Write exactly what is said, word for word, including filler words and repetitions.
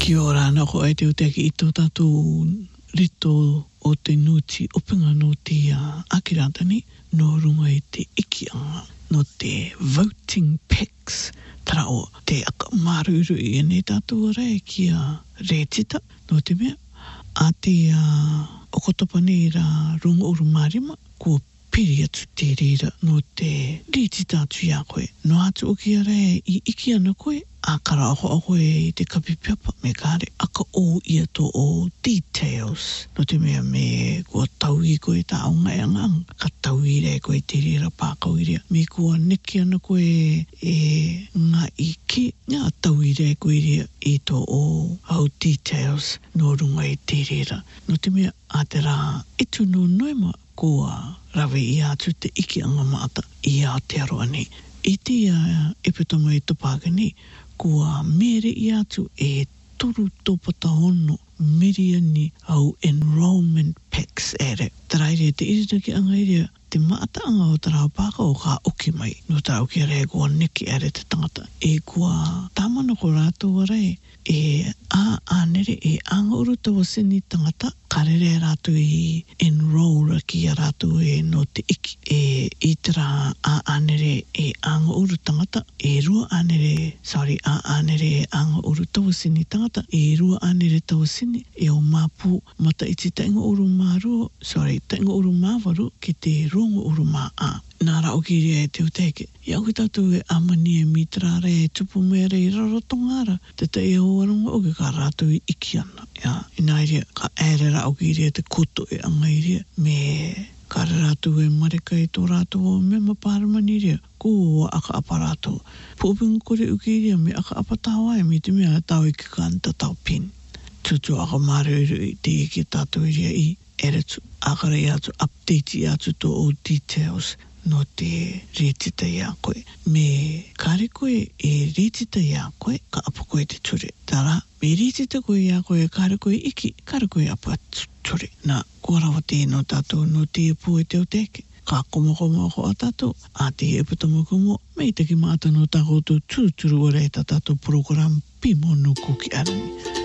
Kia ora na ko e te uteki i tō tātou rito o te nuti openga no te uh, akiratani no runga i te ikianga no te voting packs tara o te aka maruru i ene tātou rai kia rētita no te mea a te uh, okotopane i ra runga uru marima ko piri atu te rira no te rētita atu ia koe no atu o kia rai i iki ana koe a kara aho aho e te kapipiapa me kare aka o ia to o details no te mea me kua tau i koe ta aunga e angang ka tau i re koe te rira pākau i rea me kua neki ana koe e ngā i ki ngā tau i re koe rea i to o au details no runga i te rira no te mea a te rā etu no noema kua rawe i atu te iki anga maata i Aotearoa nei i te uh, epitoma i topāgani kua mere i atu e toru tōpata hono miriani au enrollment packs ere. Taraire te iritaki anga iria te maata anga o tarau pāka o ka oki mai. No tarau ki are kua neki ere te tangata. E kua tamana ko rātou arai e a anere e anga uru tawa sini tangata karere rātou i enroll ki a rātou e no te iki. E i tera a anere e anga uru tangata e rua anere, sorry, a anere e anga uru tawa sini tangata e rua anere tawa sini e o māpū mata i te tainga uru māru, sorry, tainga uru māwaru ki te rongo uru mā a. Nā rao ki rea e te uteke. I au ki tātou e amani e mitra re e tupu mea re i rarotongara. Te te e hoaronga o ke ka rātou i iki ana. Ia, ina iria ka ere rao ki rea te koto e anga iria me kare rātou e marika i tō rātou o mea maparamani rea. Ko o aka apa rātou. Pōpinga kore uki rea me aka apa tāwai me te mea tau i ki kanta tau pin. Tutu aka maruru i te iki tātou iria i eretu. Aka rei atu update i atu tō o details. No te rētita ia koe. Me kare koe e rētita ia koe, ka apa koe te ture. Tara, me rētita koe ia koe, kare koe iki, kare koe apa ture. Nā, kua rawa tēnō tātou no te pū e te o teke. Ka koma koma ko a tātou, a te e putama kumo, me i teki māta no tākou tū tūturu o reita tātou program Pimono Kuki Arani.